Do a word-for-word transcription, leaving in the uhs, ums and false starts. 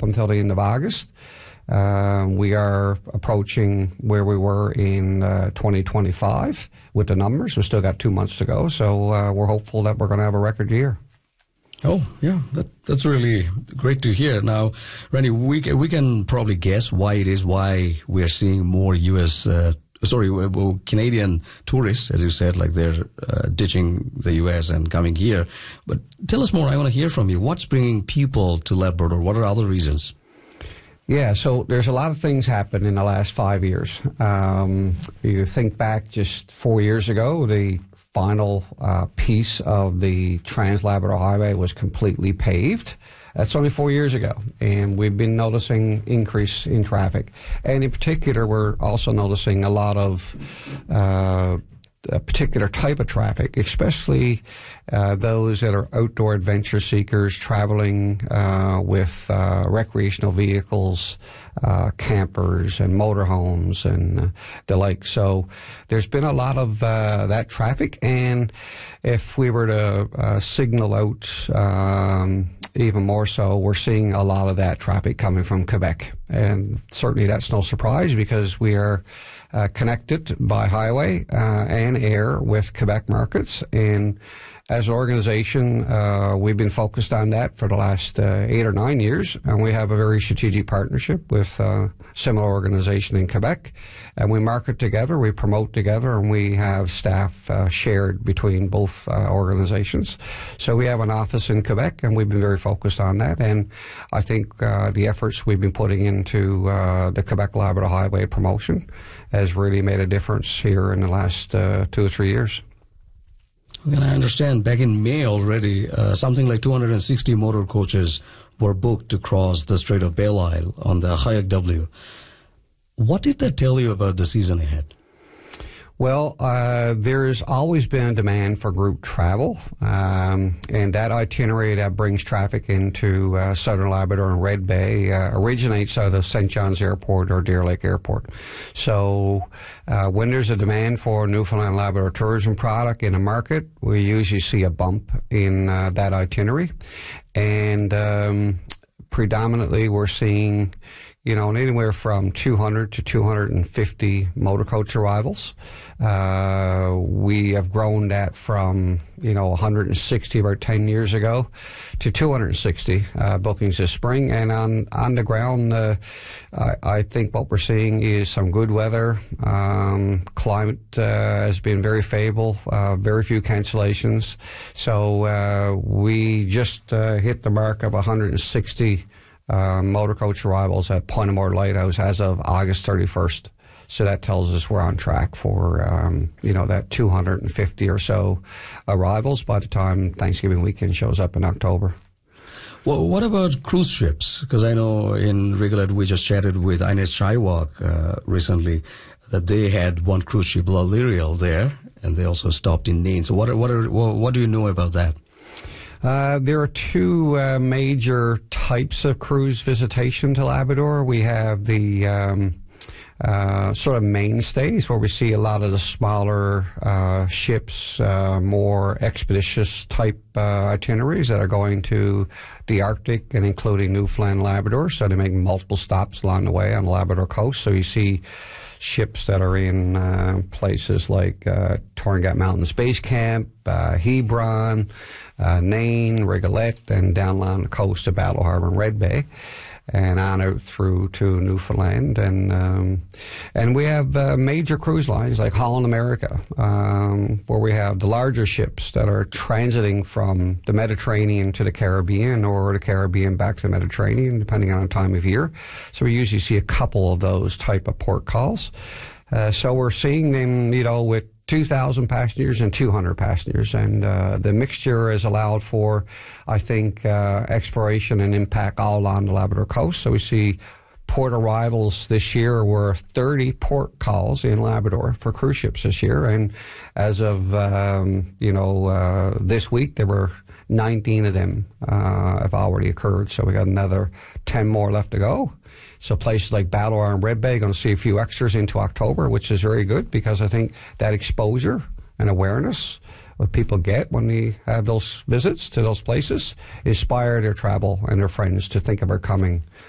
up until the end of August. Uh, we are approaching where we were in uh, twenty twenty-five with the numbers. We've still got two months to go, so uh, we're hopeful that we're going to have a record year. Oh, yeah, that, that's really great to hear. Now, Randy, we, we can probably guess why it is, why we are seeing more U S, uh, sorry, well, Canadian tourists, as you said, like they're uh, ditching the U S and coming here. But tell us more. I want to hear from you. What's bringing people to Labrador? What are other reasons? Yeah, so there's a lot of things happened in the last five years. Um, you think back just four years ago, the final uh, piece of the Trans-Labrador Highway was completely paved. That's only four years ago, and we've been noticing increase in traffic. And in particular, we're also noticing a lot of uh, a particular type of traffic, especially uh, those that are outdoor adventure seekers traveling uh, with uh, recreational vehicles, uh, campers and motorhomes and uh, the like. So there's been a lot of uh, that traffic, and if we were to uh, signal out um, even more so, we're seeing a lot of that traffic coming from Quebec. And certainly that's no surprise because we are uh, connected by highway uh, and air with Quebec markets. And as an organization, uh, we've been focused on that for the last uh, eight or nine years. And we have a very strategic partnership with a similar organization in Quebec. And we market together, we promote together, and we have staff uh, shared between both uh, organizations. So we have an office in Quebec, and we've been very focused on that. And I think uh, the efforts we've been putting into uh, the Quebec-Labrador Highway promotion has really made a difference here in the last uh, two or three years. And I understand back in May already, uh, something like two hundred sixty motor coaches were booked to cross the Strait of Belle Isle on the Hayek W. What did that tell you about the season ahead? Well, uh, there's always been a demand for group travel, um, and that itinerary that brings traffic into uh, Southern Labrador and Red Bay uh, originates out of Saint John's Airport or Deer Lake Airport. So uh, when there's a demand for Newfoundland Labrador tourism product in a market, we usually see a bump in uh, that itinerary. And um, predominantly we're seeing, you know, anywhere from two hundred to two hundred fifty motor coach arrivals. Uh, we have grown that from, you know, one hundred sixty about ten years ago to two hundred sixty uh, bookings this spring. And on, on the ground, uh, I, I think what we're seeing is some good weather. Um, climate uh, has been very favorable, uh, very few cancellations. So uh, we just uh, hit the mark of one hundred sixty Uh, motor coach arrivals at Point of More Lighthouse as of August thirty-first. So that tells us we're on track for, um, you know, that two hundred fifty or so arrivals by the time Thanksgiving weekend shows up in October. Well, what about cruise ships? Because I know in Rigolet we just chatted with Ines Chaiwak uh, recently that they had one cruise ship, L'Alirial, there, and they also stopped in Nain. So what, are, what, are, what do you know about that? Uh, there are two uh, major types of cruise visitation to Labrador. We have the um, uh, sort of mainstays where we see a lot of the smaller uh, ships, uh, more expeditious type uh, itineraries that are going to the Arctic and including Newfoundland Labrador. So they make multiple stops along the way on the Labrador coast. So you see ships that are in uh, places like uh, Torngat Mountains Base Camp, uh, Hebron, uh, Nain, Rigolet, and down along the coast of Battle Harbour and Red Bay, and on out through to Newfoundland. And um, and we have uh, major cruise lines like Holland America, um, where we have the larger ships that are transiting from the Mediterranean to the Caribbean or the Caribbean back to the Mediterranean, depending on the time of year. So we usually see a couple of those type of port calls. Uh, so we're seeing them, you know, with two thousand passengers and two hundred passengers, and uh, the mixture has allowed for, I think, uh, exploration and impact all along the Labrador coast. So we see port arrivals this year were thirty port calls in Labrador for cruise ships this year, and as of um, you know uh, this week there were nineteen of them uh, have already occurred. So we got another ten more left to go. So places like Battle Harbour and Red Bay are going to see a few extras into October, which is very good because I think that exposure and awareness what people get when they have those visits to those places inspire their travel and their friends to think about coming